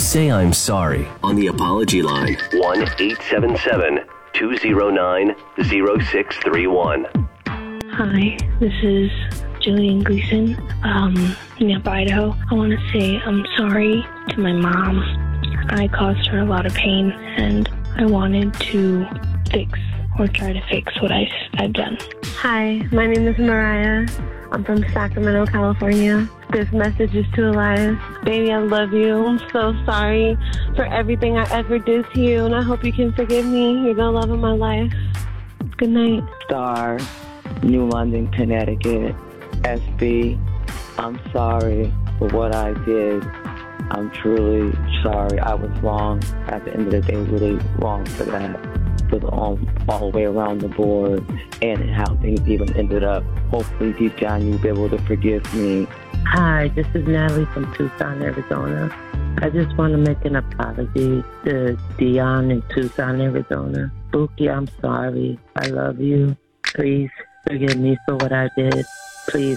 say I'm sorry on the apology line. 1-877-209-0631. Hi, this is Jillian Gleason, Nampa, Idaho. I want to say I'm sorry to my mom. I caused her a lot of pain, and I wanted to try to fix what I've done. Hi, my name is Mariah. I'm from Sacramento, California. This message is to Elias. Baby, I love you. I'm so sorry for everything I ever did to you, and I hope you can forgive me. You're the love of my life. Good night. Star, New London, Connecticut. SB, I'm sorry for what I did. I'm truly sorry. I was wrong. At the end of the day, really wrong for that. For all the way around the board and how things even ended up. Hopefully, deep down, you'll be able to forgive me. Hi, this is Natalie from Tucson, Arizona. I just want to make an apology to Dion in Tucson, Arizona. Spooky, I'm sorry. I love you. Please forgive me for what I did. Please